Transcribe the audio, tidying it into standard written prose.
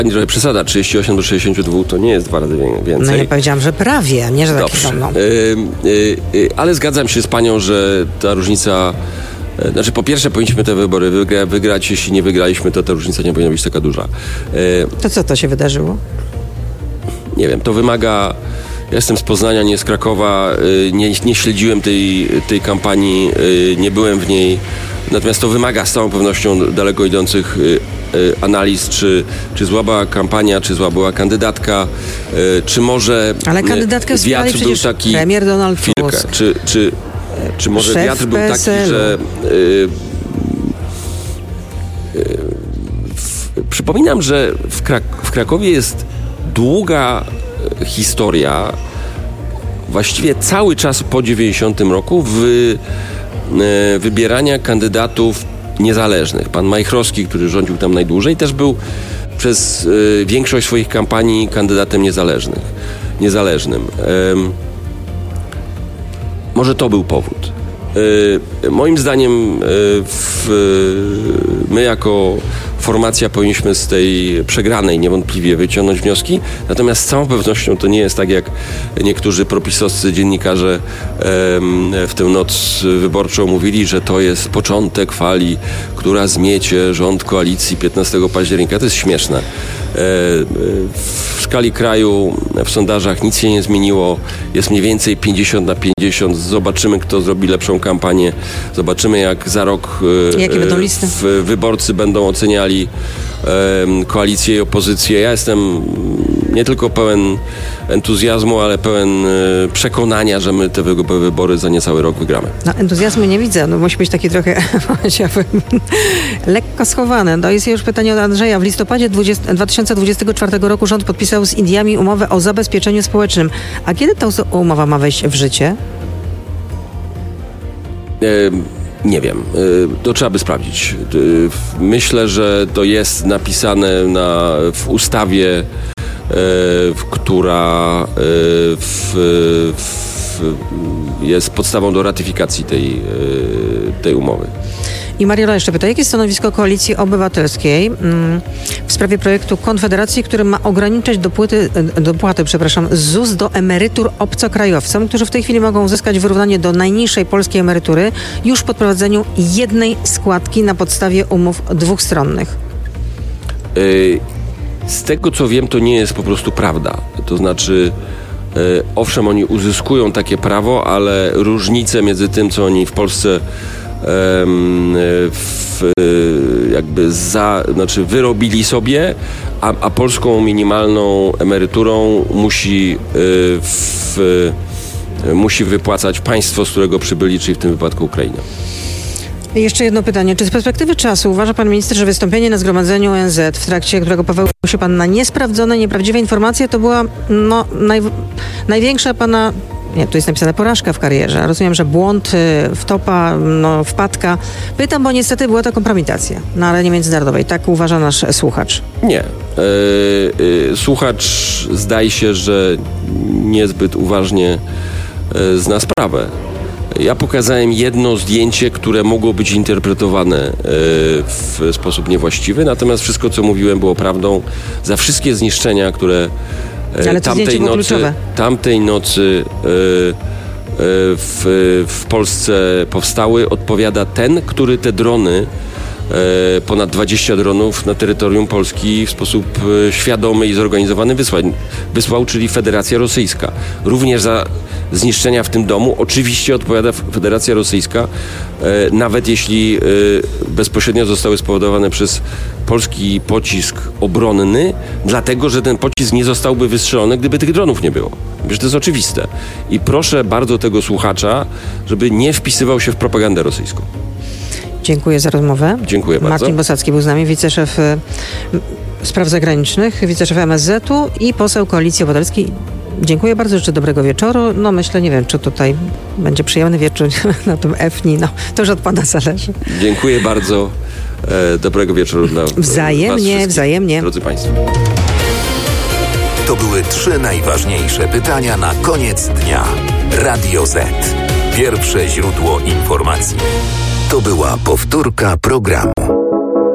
Trochę przesada, 38 do 62 to nie jest 2 razy więcej. No ja powiedziałam, że prawie, nie, że taki są. Ale zgadzam się z panią, że ta różnica... Znaczy, po pierwsze, powinniśmy te wybory wygrać. Jeśli nie wygraliśmy, to ta różnica nie powinna być taka duża. To co to się wydarzyło? Nie wiem, to wymaga... Ja jestem z Poznania, nie z Krakowa. Nie śledziłem tej kampanii, nie byłem w niej. Natomiast to wymaga z całą pewnością daleko idących analiz, czy zła była kampania, czy zła była kandydatka, czy może... Ale kandydatkę wspierali przecież taki premier Donald Tusk. Czy może szef wiatr był PSL. taki, że... Przypominam, że w Krakowie jest długa historia, właściwie cały czas po 90 roku wybierania kandydatów niezależnych. Pan Majchrowski, który rządził tam najdłużej, też był przez większość swoich kampanii kandydatem niezależnym. Może to był powód. Moim zdaniem my jako formacja powinniśmy z tej przegranej niewątpliwie wyciągnąć wnioski, natomiast z całą pewnością to nie jest tak, jak niektórzy propisowscy dziennikarze w tę noc wyborczą mówili, że to jest początek fali, która zmiecie rząd koalicji 15 października. To jest śmieszne. W skali kraju w sondażach nic się nie zmieniło. Jest mniej więcej 50-50. Zobaczymy, kto zrobi lepszą kampanię. Zobaczymy, jak za rok jakie będą listy? Wyborcy będą oceniali koalicję i opozycję. Ja jestem nie tylko pełen entuzjazmu, ale pełen przekonania, że my te wybory za niecały rok wygramy. No, entuzjazmu nie widzę. No, musi być taki trochę, powiedziałbym, lekko schowany. No, jest już pytanie od Andrzeja. W listopadzie 2024 roku rząd podpisał z Indiami umowę o zabezpieczeniu społecznym. A kiedy ta umowa ma wejść w życie? Nie wiem. To trzeba by sprawdzić. Myślę, że to jest napisane w ustawie, która jest podstawą do ratyfikacji tej umowy. I Mariola jeszcze pyta, jakie jest stanowisko Koalicji Obywatelskiej w sprawie projektu Konfederacji, który ma ograniczać dopłaty z ZUS do emerytur obcokrajowcom, którzy w tej chwili mogą uzyskać wyrównanie do najniższej polskiej emerytury już po prowadzeniu jednej składki na podstawie umów dwustronnych. Z tego, co wiem, to nie jest po prostu prawda. To znaczy, owszem, oni uzyskują takie prawo, ale różnice między tym, co oni w Polsce wyrobili sobie, a polską minimalną emeryturą musi wypłacać państwo, z którego przybyli, czyli w tym wypadku Ukraina. Jeszcze jedno pytanie. Czy z perspektywy czasu uważa pan minister, że wystąpienie na zgromadzeniu ONZ, w trakcie którego powołał się pan na niesprawdzone, nieprawdziwe informacje, to była największa pana... Nie, tu jest napisane porażka w karierze. Rozumiem, że błąd, wtopa, wpadka. Pytam, bo niestety była to kompromitacja na arenie międzynarodowej. Tak uważa nasz słuchacz. Nie. Słuchacz zdaje się, że niezbyt uważnie zna sprawę. Ja pokazałem jedno zdjęcie, które mogło być interpretowane w sposób niewłaściwy, natomiast wszystko, co mówiłem, było prawdą. Za wszystkie zniszczenia, które tamtej nocy w Polsce powstały, odpowiada ten, który te drony, ponad 20 dronów na terytorium Polski w sposób świadomy i zorganizowany wysłał, czyli Federacja Rosyjska. Również za zniszczenia w tym domu oczywiście odpowiada Federacja Rosyjska, nawet jeśli bezpośrednio zostały spowodowane przez polski pocisk obronny, dlatego, że ten pocisk nie zostałby wystrzelony, gdyby tych dronów nie było. Wiesz, to jest oczywiste. I proszę bardzo tego słuchacza, żeby nie wpisywał się w propagandę rosyjską. Dziękuję za rozmowę. Dziękuję bardzo. Marcin Bosacki był z nami, wiceszef spraw zagranicznych, wiceszef MSZ-u i poseł Koalicji Obywatelskiej. Dziękuję bardzo, życzę dobrego wieczoru. Myślę, nie wiem, czy tutaj będzie przyjemny wieczór na tym EFNI. To już od pana zależy. Dziękuję bardzo. Dobrego wieczoru dla Wzajemnie. Drodzy państwo. To były 3 najważniejsze pytania na koniec dnia. Radio Z. Pierwsze źródło informacji. To była powtórka programu.